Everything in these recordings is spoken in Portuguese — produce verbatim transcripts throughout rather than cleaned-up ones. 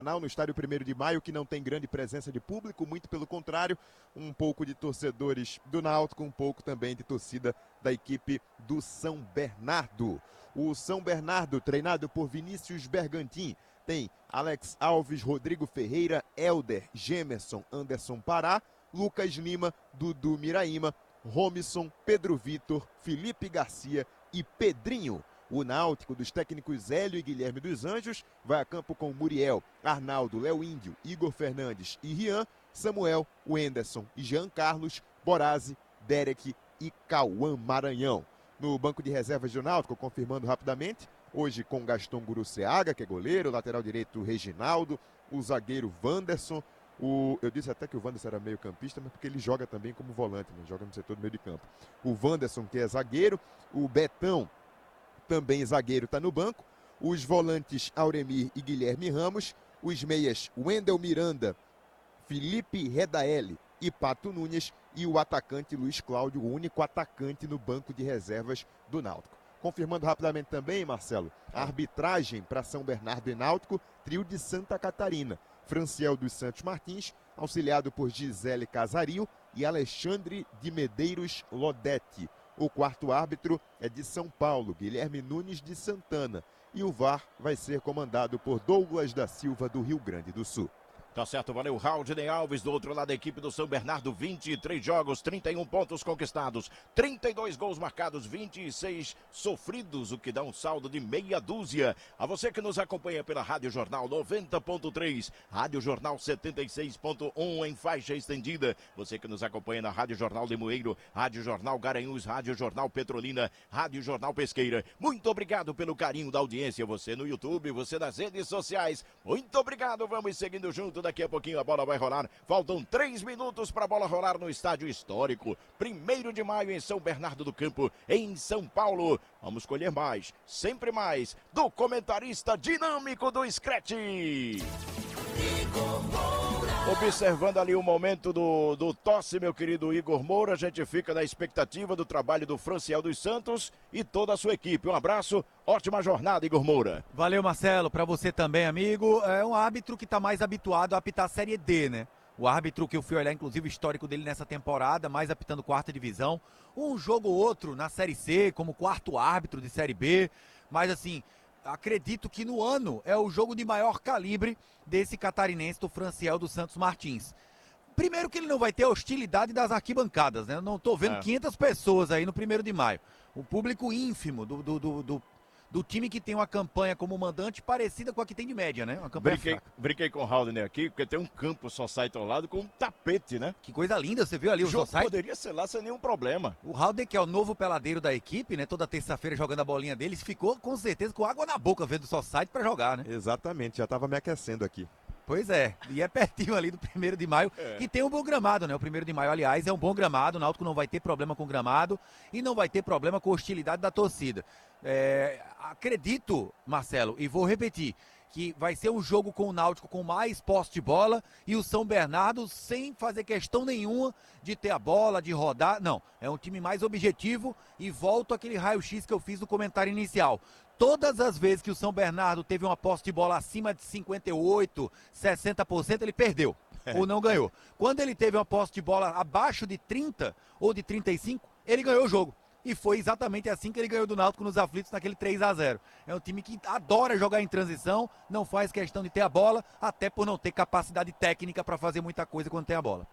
no estádio primeiro de maio, que não tem grande presença de público, muito pelo contrário, um pouco de torcedores do Náutico, um pouco também de torcida da equipe do São Bernardo. O São Bernardo, treinado por Vinícius Bergantin, tem Alex Alves, Rodrigo Ferreira, Helder, Gemerson, Anderson Pará, Lucas Lima, Dudu Miraíma, Romisson, Pedro Vitor, Felipe Garcia e Pedrinho. O Náutico dos técnicos Hélio e Guilherme dos Anjos vai a campo com Muriel, Arnaldo, Léo Índio, Igor Fernandes e Rian, Samuel, Wenderson e Jean Carlos, Borazzi, Derek e Cauã Maranhão. No banco de reservas do Náutico, confirmando rapidamente, hoje com Gaston Guruceaga, que é goleiro, o lateral direito Reginaldo, o zagueiro Wanderson, o, eu disse até que o Wanderson era meio campista, mas porque ele joga também como volante, né? Joga no setor do meio de campo. O Wanderson, que é zagueiro, o Betão, também zagueiro, está no banco. Os volantes Auremir e Guilherme Ramos, os meias Wendel Miranda, Felipe Redaeli e Pato Nunes, e o atacante Luiz Cláudio, o único atacante no banco de reservas do Náutico. Confirmando rapidamente também, Marcelo, a arbitragem para São Bernardo e Náutico, trio de Santa Catarina. Franciel dos Santos Martins, auxiliado por Gisele Casario e Alexandre de Medeiros Lodete. O quarto árbitro é de São Paulo, Guilherme Nunes de Santana. E o V A R vai ser comandado por Douglas da Silva, do Rio Grande do Sul. Tá certo, valeu. Raudney Alves, do outro lado da equipe do São Bernardo, vinte e três jogos, trinta e um pontos conquistados, trinta e dois gols marcados, vinte e seis sofridos, o que dá um saldo de meia dúzia. A você que nos acompanha pela Rádio Jornal noventa ponto três, Rádio Jornal setenta e seis ponto um em faixa estendida. Você que nos acompanha na Rádio Jornal Limoeiro, Rádio Jornal Garanhuns, Rádio Jornal Petrolina, Rádio Jornal Pesqueira. Muito obrigado pelo carinho da audiência. Você no YouTube, você nas redes sociais. Muito obrigado, vamos seguindo junto. Daqui a pouquinho a bola vai rolar. Faltam três minutos para a bola rolar no estádio histórico. primeiro de maio em São Bernardo do Campo, em São Paulo. Vamos colher mais, sempre mais, do comentarista dinâmico do Scratch. Observando ali o momento do, do tosse, meu querido Igor Moura, a gente fica na expectativa do trabalho do Franciel dos Santos e toda a sua equipe. Um abraço, ótima jornada, Igor Moura. Valeu, Marcelo, para você também, amigo. É um árbitro que está mais habituado a apitar a Série D, né? O árbitro que eu fui olhar, inclusive, o histórico dele nessa temporada, mais apitando quarta divisão. Um jogo ou outro na Série C, como quarto árbitro de Série B, mas assim... acredito que no ano é o jogo de maior calibre desse catarinense do Franciel dos Santos Martins. Primeiro que ele não vai ter a hostilidade das arquibancadas, né? Eu não tô vendo é. quinhentas pessoas aí no primeiro de maio. O público ínfimo do, do, do, do, do time que tem uma campanha como mandante parecida com a que tem de média, né? Uma campanha brinquei, brinquei com o Raudney aqui, porque tem um campo society ao lado com um tapete, né? Que coisa linda, você viu ali o, o jogo society? Poderia ser lá sem nenhum problema. O Raudney, que é o novo peladeiro da equipe, né? Toda terça-feira jogando a bolinha deles, ficou com certeza com água na boca vendo o society pra jogar, né? Exatamente, já tava me aquecendo aqui. Pois é, e é pertinho ali do primeiro de maio, é. que tem um bom gramado, né? O primeiro de maio, aliás, é um bom gramado, o Náutico não vai ter problema com o gramado e não vai ter problema com a hostilidade da torcida. É, acredito, Marcelo, e vou repetir, que vai ser um jogo com o Náutico com mais posse de bola e o São Bernardo sem fazer questão nenhuma de ter a bola, de rodar. Não, é um time mais objetivo e volto àquele raio-x que eu fiz no comentário inicial. Todas as vezes que o São Bernardo teve uma posse de bola acima de cinquenta e oito, sessenta por cento, ele perdeu é. ou não ganhou. Quando ele teve uma posse de bola abaixo de trinta ou de trinta e cinco, ele ganhou o jogo. E foi exatamente assim que ele ganhou do Náutico nos aflitos naquele três a zero. É um time que adora jogar em transição, não faz questão de ter a bola, até por não ter capacidade técnica para fazer muita coisa quando tem a bola.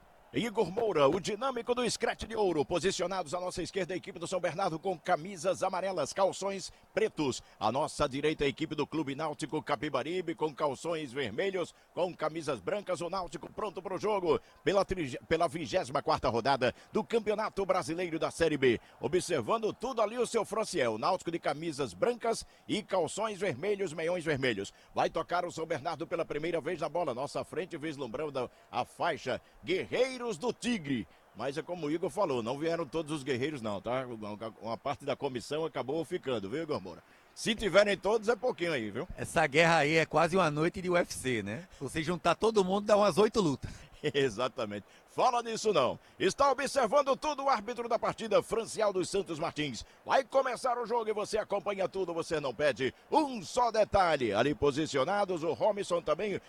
Igor Moura, o dinâmico do Scratch de Ouro, posicionados à nossa esquerda a equipe do São Bernardo com camisas amarelas, calções pretos. À nossa direita a equipe do Clube Náutico Capibaribe com calções vermelhos, com camisas brancas. O Náutico pronto para o jogo pela, pela vigésima quarta rodada do Campeonato Brasileiro da Série B. Observando tudo ali o seu Franciel, Náutico de camisas brancas e calções vermelhos, meiões vermelhos. Vai tocar o São Bernardo pela primeira vez na bola, nossa frente vislumbrando a faixa Guerreiro do Tigre, mas é como o Igor falou, não vieram todos os guerreiros não, tá? Uma parte da comissão acabou ficando, viu, Igor Moura? Se tiverem todos é pouquinho aí, viu? Essa guerra aí é quase uma noite de U F C, né? Você juntar todo mundo dá umas oito lutas. Exatamente. Fala nisso não. Está observando tudo o árbitro da partida, Francial dos Santos Martins. Vai começar o jogo e você acompanha tudo, você não pede um só detalhe. Ali posicionados, o Robinson também